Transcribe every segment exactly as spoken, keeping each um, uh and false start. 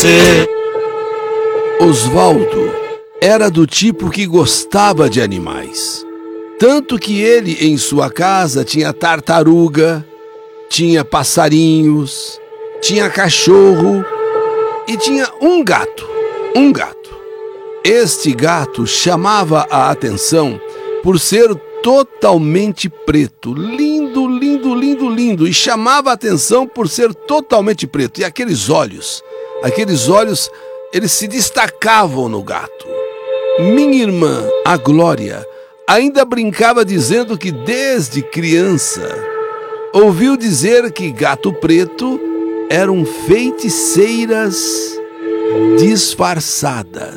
você. Osvaldo era do tipo que gostava de animais. Tanto que ele, em sua casa, tinha tartaruga, tinha passarinhos, tinha cachorro e tinha um gato. Um gato. Este gato chamava a atenção por ser totalmente preto. Lindo, lindo, lindo, lindo. E chamava a atenção por ser totalmente preto. E aqueles olhos, aqueles olhos, eles se destacavam no gato. Minha irmã, a Glória, ainda brincava dizendo que desde criança ouviu dizer que gato preto eram feiticeiras disfarçadas.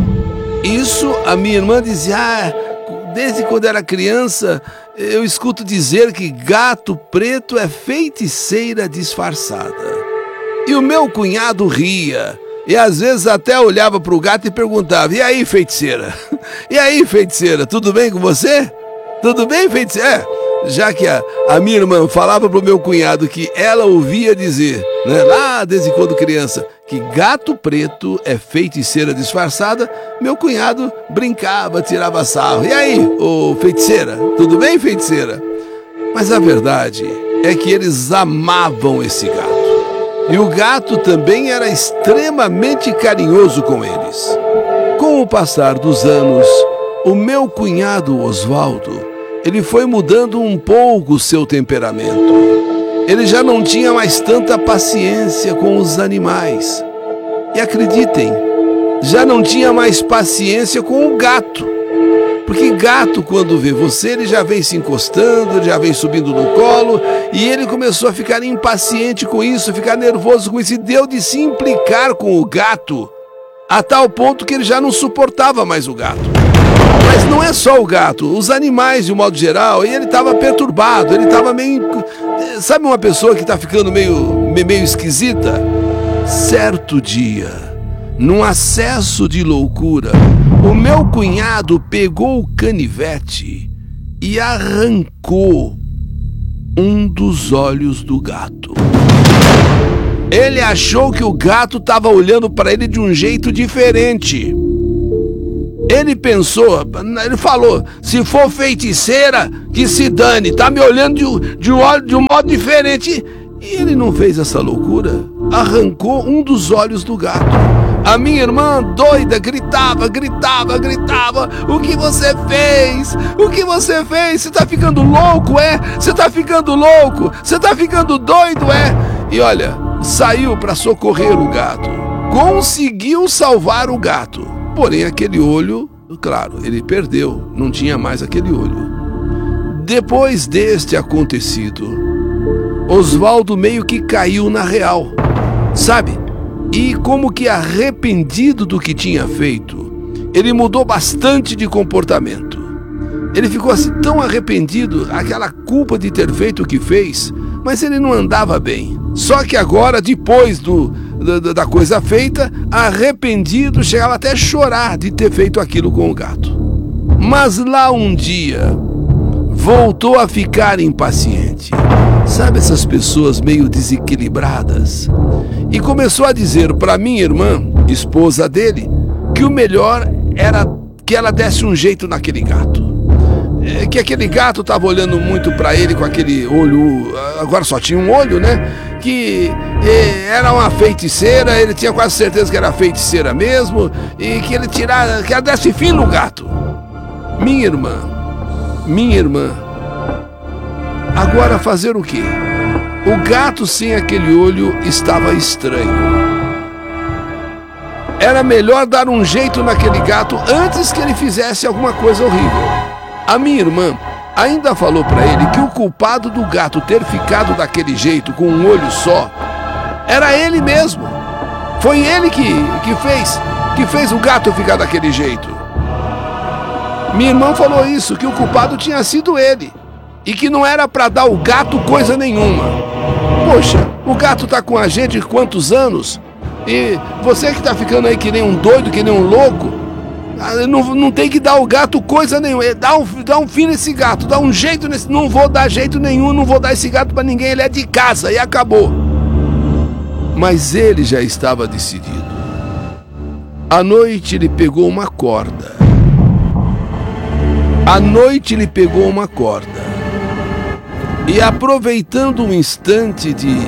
Isso a minha irmã dizia, ah, desde quando era criança eu escuto dizer que gato preto é feiticeira disfarçada. E o meu cunhado ria. E às vezes até olhava para o gato e perguntava, e aí, feiticeira? E aí, feiticeira, tudo bem com você? Tudo bem, feiticeira? É, já que a, a minha irmã falava para o meu cunhado que ela ouvia dizer, né, lá desde quando criança, que gato preto é feiticeira disfarçada, meu cunhado brincava, tirava sarro. E aí, ô feiticeira, tudo bem, feiticeira? Mas a verdade é que eles amavam esse gato. E o gato também era extremamente carinhoso com eles. Com o passar dos anos, o meu cunhado Osvaldo, ele foi mudando um pouco o seu temperamento. Ele já não tinha mais tanta paciência com os animais. E acreditem, já não tinha mais paciência com o gato. Porque gato, quando vê você, ele já vem se encostando, já vem subindo no colo, e ele começou a ficar impaciente com isso, ficar nervoso com isso, e deu de se implicar com o gato, a tal ponto que ele já não suportava mais o gato. Mas não é só o gato, os animais de um modo geral, e ele estava perturbado, ele estava meio... Sabe uma pessoa que está ficando meio, meio esquisita? Certo dia, num acesso de loucura, o meu cunhado pegou o canivete e arrancou um dos olhos do gato. Ele achou que o gato estava olhando para ele de um jeito diferente. Ele pensou, ele falou, se for feiticeira, que se dane, tá me olhando de, de, um, de um modo diferente. E ele não fez essa loucura, arrancou um dos olhos do gato. A minha irmã, doida, gritava, gritava, gritava, o que você fez? O que você fez? Você tá ficando louco, é? Você tá ficando louco? Você tá ficando doido, é? E olha, saiu para socorrer o gato, conseguiu salvar o gato. Porém, aquele olho, claro, ele perdeu, não tinha mais aquele olho. Depois deste acontecido, Osvaldo meio que caiu na real, sabe? E como que arrependido do que tinha feito, ele mudou bastante de comportamento. Ele ficou assim tão arrependido, aquela culpa de ter feito o que fez, mas ele não andava bem. Só que agora, depois do, da, da coisa feita, arrependido, chegava até a chorar de ter feito aquilo com o gato. Mas lá um dia, voltou a ficar impaciente. Sabe essas pessoas meio desequilibradas? E começou a dizer para minha irmã, esposa dele, que o melhor era que ela desse um jeito naquele gato. É, que aquele gato estava olhando muito para ele com aquele olho, agora só tinha um olho, né? Que é, era uma feiticeira, ele tinha quase certeza que era feiticeira mesmo, e que ele tirasse, que ela desse fim no gato. Minha irmã, minha irmã, agora fazer o quê? O gato sem aquele olho estava estranho. Era melhor dar um jeito naquele gato antes que ele fizesse alguma coisa horrível. A minha irmã ainda falou para ele que o culpado do gato ter ficado daquele jeito, com um olho só, era ele mesmo. Foi ele que, que fez, que fez o gato ficar daquele jeito. Minha irmã falou isso, que o culpado tinha sido ele. E que não era para dar o gato coisa nenhuma. Poxa, o gato tá com a gente quantos anos? E você que tá ficando aí que nem um doido, que nem um louco, não, não tem que dar o gato coisa nenhuma. Dá um, dá um fim nesse gato, dá um jeito nesse... Não vou dar jeito nenhum, não vou dar esse gato para ninguém, ele é de casa e acabou. mas ele já estava decidido. À noite ele pegou uma corda. À noite ele pegou uma corda. E aproveitando um instante de...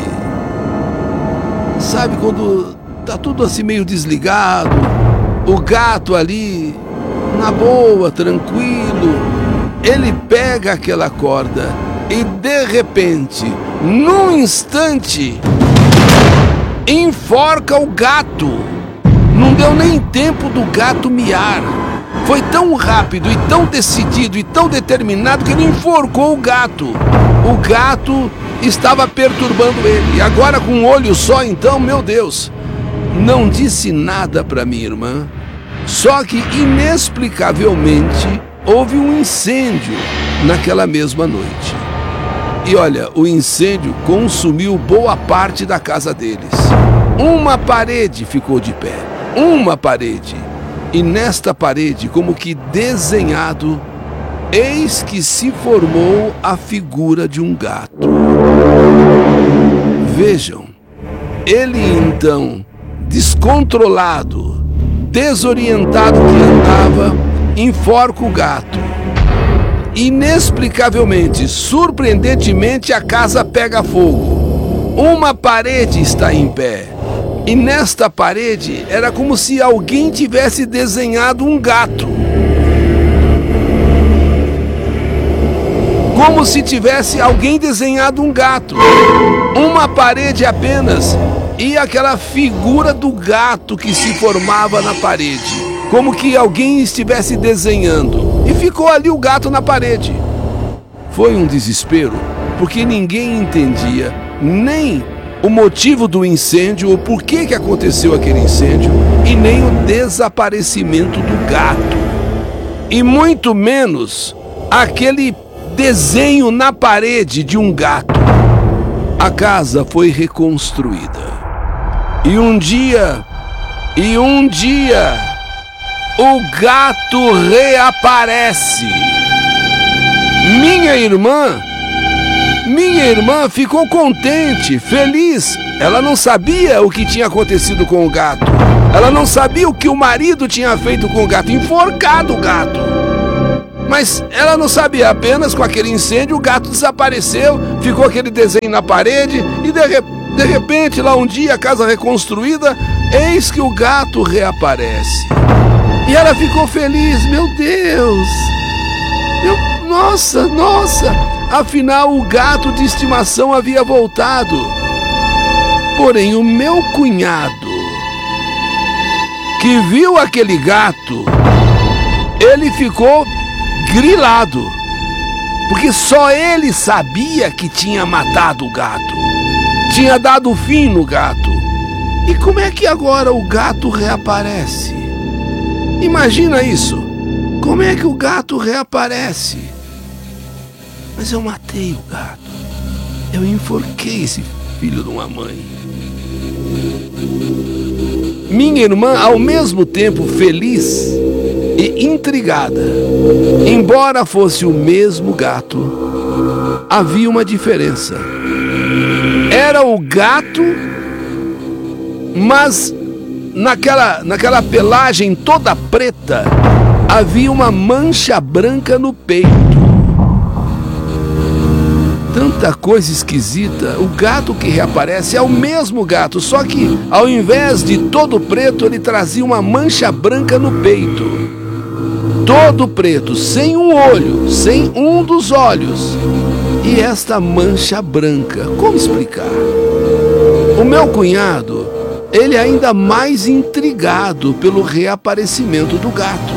Sabe, quando tá tudo assim meio desligado, o gato ali, na boa, tranquilo, ele pega aquela corda e de repente, num instante, enforca o gato. Não deu nem tempo do gato miar. Foi tão rápido e tão decidido e tão determinado que ele enforcou o gato. O gato estava perturbando ele. E agora com um olho só, então, meu Deus, não disse nada para minha irmã. Só que inexplicavelmente houve um incêndio naquela mesma noite. E olha, o incêndio consumiu boa parte da casa deles. Uma parede ficou de pé. Uma parede. E nesta parede, como que desenhado, eis que se formou a figura de um gato. Vejam, ele então, descontrolado, desorientado que andava, enforca o gato. Inexplicavelmente, surpreendentemente, a casa pega fogo. Uma parede está em pé. E nesta parede era como se alguém tivesse desenhado um gato. Como se tivesse alguém desenhado um gato. Uma parede apenas e aquela figura do gato que se formava na parede. Como que alguém estivesse desenhando. E ficou ali o gato na parede. Foi um desespero, porque ninguém entendia nem o motivo do incêndio, o porquê que aconteceu aquele incêndio, e nem o desaparecimento do gato. E muito menos aquele desenho na parede de um gato. A casa foi reconstruída. E um dia, e um dia, o gato reaparece. Minha irmã Minha irmã ficou contente, feliz. Ela não sabia o que tinha acontecido com o gato. Ela não sabia o que o marido tinha feito com o gato, enforcado o gato. Mas ela não sabia, apenas com aquele incêndio o gato desapareceu, ficou aquele desenho na parede e de, re... de repente, lá um dia, a casa reconstruída, eis que o gato reaparece. E ela ficou feliz, meu Deus, meu... nossa, nossa... Afinal, o gato de estimação havia voltado. Porém, o meu cunhado, que viu aquele gato, ele ficou grilado. Porque só ele sabia que tinha matado o gato. Tinha dado fim no gato. E como é que agora o gato reaparece? Imagina isso. Como é que o gato reaparece? Mas eu matei o gato. Eu enforquei esse filho de uma mãe. Minha irmã, ao mesmo tempo feliz e intrigada, embora fosse o mesmo gato, havia uma diferença. Era o gato, mas naquela, naquela pelagem toda preta, havia uma mancha branca no peito. Tanta coisa esquisita. O gato que reaparece é o mesmo gato, só que ao invés de todo preto, ele trazia uma mancha branca no peito. Todo preto, sem um olho, sem um dos olhos. E esta mancha branca, como explicar? O meu cunhado, ele é ainda mais intrigado pelo reaparecimento do gato.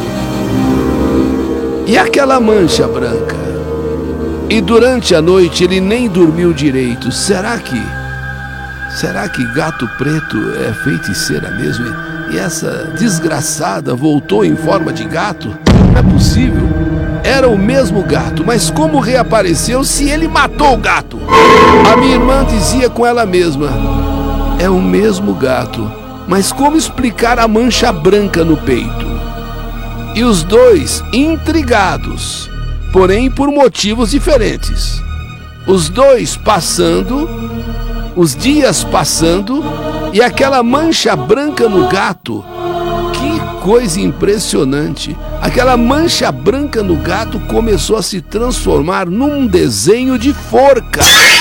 E aquela mancha branca? E durante a noite ele nem dormiu direito. Será que... Será que gato preto é feiticeira mesmo? E essa desgraçada voltou em forma de gato? Não é possível. Era o mesmo gato, mas como reapareceu se ele matou o gato? A minha irmã dizia com ela mesma: é o mesmo gato, mas como explicar a mancha branca no peito? E os dois intrigados, porém por motivos diferentes. Os dois passando, os dias passando, E aquela mancha branca no gato, que coisa impressionante! Aquela mancha branca no gato começou a se transformar num desenho de forca.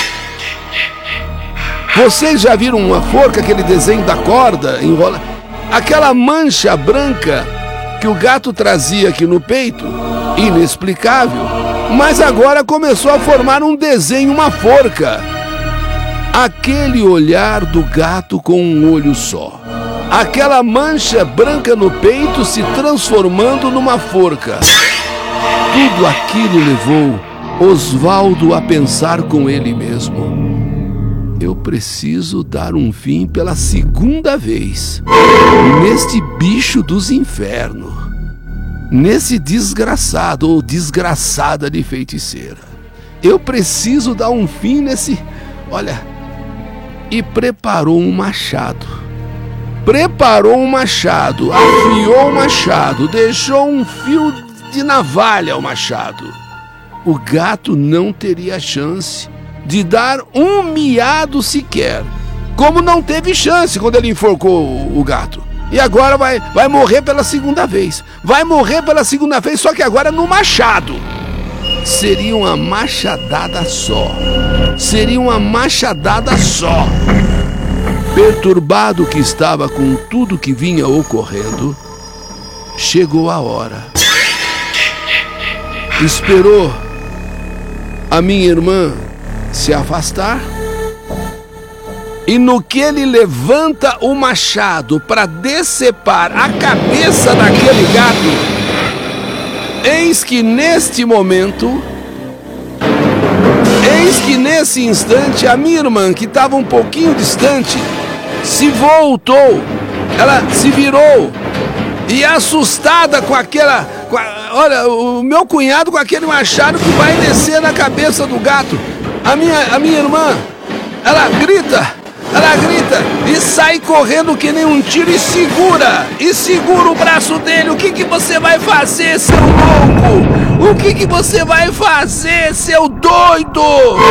Vocês já viram uma forca, aquele desenho da corda enrola? Aquela mancha branca que o gato trazia aqui no peito, inexplicável, mas agora começou a formar um desenho, uma forca. Aquele olhar do gato com um olho só. Aquela mancha branca no peito se transformando numa forca. Tudo aquilo levou Osvaldo a pensar com ele mesmo: eu preciso dar um fim pela segunda vez neste bicho dos infernos, nesse desgraçado ou desgraçada de feiticeira. Eu preciso dar um fim nesse... Olha, e preparou um machado. Preparou um machado, afiou o machado, deixou um fio de navalha ao machado. O gato não teria chance de dar um miado sequer, como não teve chance quando ele enforcou o gato. E agora vai, vai morrer pela segunda vez. Vai morrer pela segunda vez, só que agora no machado. Seria uma machadada só. Seria uma machadada só. Perturbado que estava com tudo que vinha ocorrendo, chegou a hora. Esperou a minha irmã se afastar, e no que ele levanta o machado para decepar a cabeça daquele gato, eis que neste momento, eis que nesse instante, a minha irmã, que estava um pouquinho distante, se voltou, ela se virou, e assustada com aquela... Com a, olha, o meu cunhado com aquele machado que vai descer na cabeça do gato. A minha, a minha irmã, ela grita, ela grita e sai correndo que nem um tiro e segura, e segura o braço dele. O que que você vai fazer, seu louco? O que que você vai fazer, seu doido?